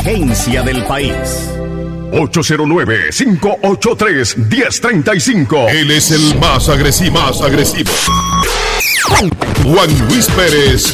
agencia del país. 809-583-1035. Él es el más agresivo. Juan Luis Pérez